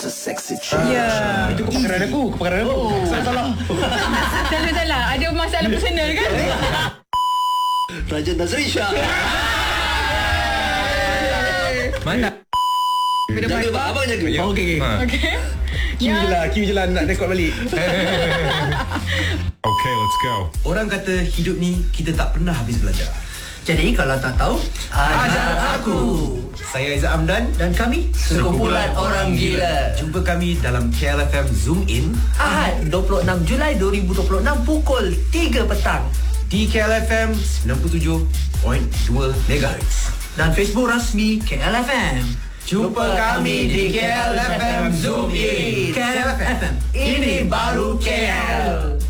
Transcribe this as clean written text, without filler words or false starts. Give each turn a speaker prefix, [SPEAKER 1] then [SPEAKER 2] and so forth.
[SPEAKER 1] Ya.
[SPEAKER 2] Itu kepakaran aku. Salah.
[SPEAKER 1] Salah. Ada masalah personal kan?
[SPEAKER 3] Raja Nazri Shah.
[SPEAKER 2] Mana?
[SPEAKER 3] Jaga bang, abang jaga.
[SPEAKER 2] Okey.
[SPEAKER 1] Okey.
[SPEAKER 2] Cue je lah nak rekod balik.
[SPEAKER 4] Okay, let's go.
[SPEAKER 5] Orang kata hidup ni kita tak pernah habis belajar. Jadi kalau tak tahu, ajar aku. Saya Aizat Amdan
[SPEAKER 6] Dan kami
[SPEAKER 5] Sekumpulan Orang Gila. Jumpa kami dalam KLFM Zoom In
[SPEAKER 6] Ahad 26 Julai 2026 pukul 3 petang
[SPEAKER 5] di KLFM 97.2 MHz.
[SPEAKER 6] dan Facebook rasmi KLFM.
[SPEAKER 5] Jumpa kami di KLFM Zoom In.
[SPEAKER 6] KLFM.
[SPEAKER 5] Ini baru KL.